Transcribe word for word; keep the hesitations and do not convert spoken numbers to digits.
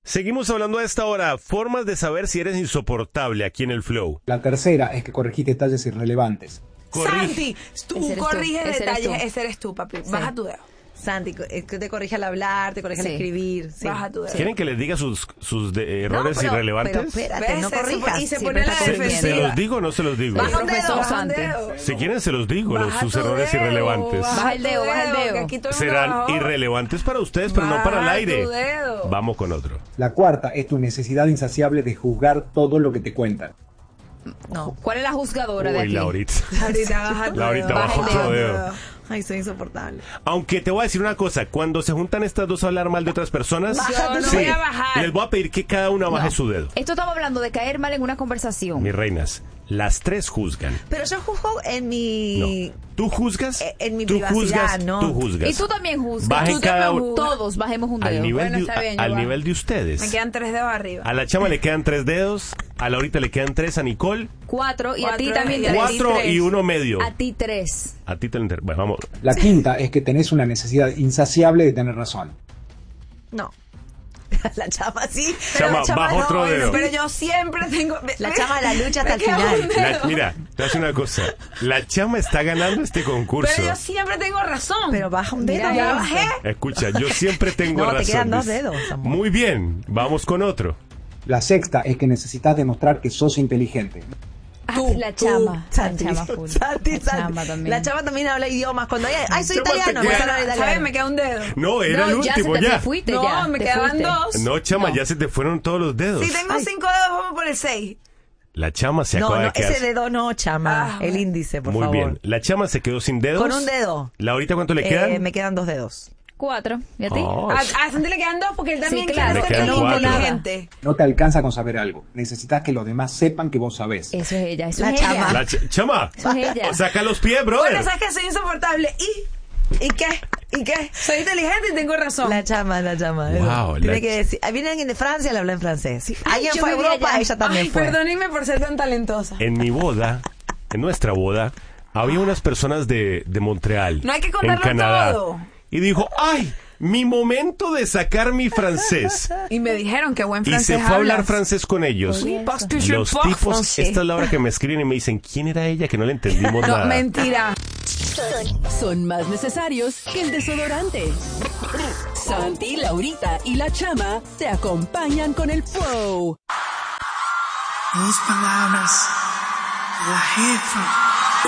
Seguimos hablando a esta hora, formas de saber si eres insoportable aquí en el Flow. La tercera es que corregís detalles irrelevantes. Corrige. Santi, tú Ese eres corriges tú. Ese eres detalles, tú. ese eres tú, papi. Sí. Baja tu dedo. Santi, es que te corrige al hablar, te corrige Sí. al escribir. Sí. Baja tu dedo. ¿Quieren que les diga sus, sus de- errores No, pero- irrelevantes? Pero espérate, ¿Ves? no Se- corrijas. y se Siempre pone la está ¿Se, defensiva. se corrigiendo. los digo o no se los digo? Baja un dedo, Profesor baja un Santi. dedo. Si quieren se los digo, los, Baja sus tu errores dedo, irrelevantes. Baja el tu dedo, baja el dedo. que aquí todo el mundo Serán bajó. irrelevantes para ustedes, pero no para el Baja aire. tu dedo. Vamos con otro. La cuarta es tu necesidad insaciable de juzgar todo lo que te cuentan. No. ¿Cuál es la juzgadora de Uy, aquí? Laurita. Ahorita baja tu Laurita, dedo. baja Baja otro el dedo. Ay, soy insoportable. Aunque te voy a decir una cosa, cuando se juntan estas dos a hablar mal de otras personas, Yo no sí, voy a bajar. les voy a pedir que cada una baje No. su dedo. Esto estamos hablando de caer mal en una conversación. Mis reinas, las tres juzgan. Pero yo juzgo en mi... No. ¿Tú juzgas? Eh, en mi tú privacidad, juzgas, ¿no? Tú juzgas. Y tú también juzgas. Bajen Tú cada también uno- juzgas. Todos bajemos un al dedo. nivel, Bueno, de, está bien, a- al yo bajo. nivel de ustedes. Me quedan tres dedos arriba. A la chama le quedan tres dedos, a Laurita le quedan tres, a Nicole Cuatro. Y a ti Cuatro, también y a tres. ti cuatro tres. y uno medio. A ti tres. A ti te lo inter- Bueno, vamos. La quinta es que tenés una necesidad insaciable de tener razón. No. La chama sí. Chama, la baja otro no, dedo. Pero yo siempre tengo... La chama la lucha hasta Me el queda final. un dedo. La- mira, te voy a decir una cosa. La chama está ganando este concurso. Pero yo siempre tengo razón. Pero baja un dedo. Mira, ya eso. bajé. Escucha, yo siempre tengo No, te razón. quedan dos dice. dedos, amor. Muy bien, vamos con otro. La sexta es que necesitas demostrar que sos inteligente. Tú, la chama. Santi, La chama full. Santi, La Santi. chama también. La chama también habla idiomas. Cuando ella, ay, soy Chama, te italiano, queda- me sale hablar ¿Sabes? italiano. Me queda un dedo. No, era el No, ya último, se te ya. fuiste No, ya. me te quedaban fuiste. dos. No, chama, No. ya se te fueron todos los dedos. Si tengo Ay. cinco dedos, vamos por el seis. La chama se No, acaba no, de quedar. ese dedo no, chama. Ah, el bueno. índice, por Muy favor. bien. La chama se quedó sin dedos. Con un dedo. ¿Laurita cuánto le Eh, quedan? me quedan dos dedos. Cuatro. ¿Y a ti? Oh, A, a Santi le quedan dos porque él también Sí, claro. quiere Le ser quedan cuatro. inteligente. No te alcanza con saber algo. Necesitas que los demás sepan que vos sabés. Eso es ella. Eso La es chama. ella. La ch- chama, Eso es ella. saca los pies, brother. Bueno, sabes que soy insoportable. ¿Y? ¿Y qué? ¿Y qué? Soy inteligente y tengo razón. La chama, la chama. Wow, Tiene la- que decir. ah, Viene alguien de Francia, le habla en francés. Sí. Ay, Alguien yo fue a vivía Europa, allá. ella también Ay, fue. perdónenme por ser tan talentosa. En mi boda, en nuestra boda, había unas personas de, de Montreal. No hay que en contarlo Canadá. todo. Y dijo, ¡ay! Mi momento de sacar mi francés. Y me dijeron que buen Y francés se fue a hablar hablas. francés con ellos. Oui, parce que je Los parle tipos, français. esta es la hora que me escriben y me dicen, ¿quién era ella? Que no le entendimos No, nada. mentira. Son más necesarios que el desodorante. Santi, Laurita y la Chama te acompañan con el flow. Dos palabras de la jefa.